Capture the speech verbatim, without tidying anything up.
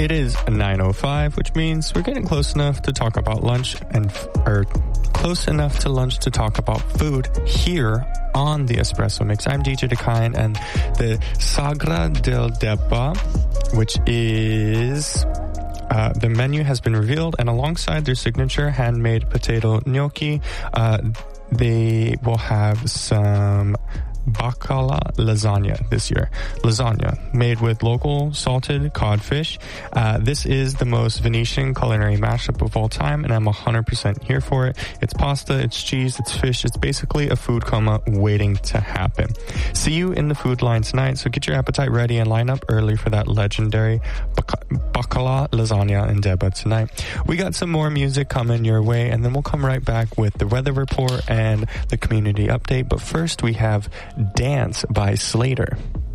It is nine oh five, which means we're getting close enough to talk about lunch and, or close enough to lunch to talk about food here on the Espresso Mix. I'm D J Dakine, and the Sagra del Debba, which is... Uh, the menu has been revealed, and alongside their signature handmade potato gnocchi, uh, they will have some bacala lasagna this year. Lasagna made with local salted codfish. Uh, this is the most Venetian culinary mashup of all time, and I'm one hundred percent here for it. It's pasta, it's cheese, it's fish. It's basically a food coma waiting to happen. See you in the food line tonight, so get your appetite ready and line up early for that legendary bacala lasagna in Debba tonight. We got some more music coming your way, and then we'll come right back with the weather report and the community update. But first, we have Dance by Slater.